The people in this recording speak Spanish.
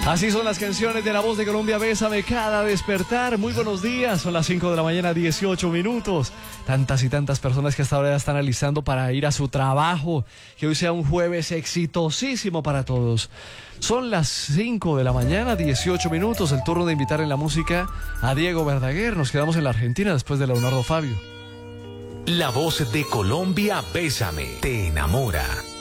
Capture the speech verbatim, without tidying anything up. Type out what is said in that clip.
Así son las canciones de La Voz de Colombia, Bésame cada despertar. Muy buenos días, son las cinco de la mañana, dieciocho minutos. Tantas y tantas personas que hasta ahora ya están alistando para ir a su trabajo. Que hoy sea un jueves exitosísimo para todos. Son las cinco de la mañana, dieciocho minutos. El turno de invitar en la música a Diego Verdaguer. Nos quedamos en la Argentina después de Leonardo Fabio. La Voz de Colombia, Bésame, te enamora.